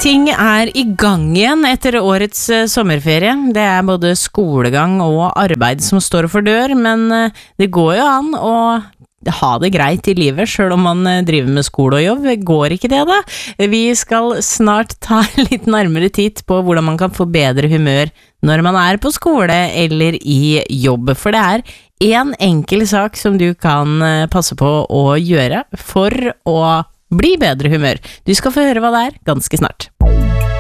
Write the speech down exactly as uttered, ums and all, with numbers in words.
Ting er i gang igjen etter årets eh, sommerferie. Det er både skolegang og arbeid som står for dør, men eh, det går jo an å ha det greit i livet, selv om man eh, driver med skole og jobb. Går ikke det da? Vi skal snart ta litt nærmere titt på hvordan man kan få bedre humør når man er på skole eller i jobb, for det er en enkel sak som du kan eh, passe på å gjøre for å bli bedre humør. Du skal få høre hva det er ganske snart.